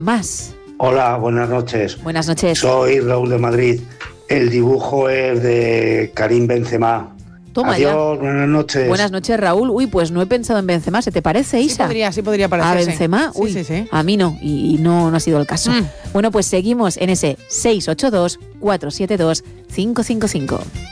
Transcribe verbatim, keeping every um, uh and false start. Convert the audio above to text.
más. Hola, buenas noches. Buenas noches. Soy Raúl de Madrid. El dibujo es de Karim Benzema. Toma Adiós, ya. buenas noches. Buenas noches, Raúl. Uy, pues no he pensado en Benzema. ¿Se te parece, Isa? Sí podría, sí podría parecerse. ¿A Benzema? Sí, Uy, sí, sí. a mí no, y, y no, no ha sido el caso. Mm. Bueno, pues seguimos en ese seis ocho dos, cuatro siete dos, cinco cinco cinco.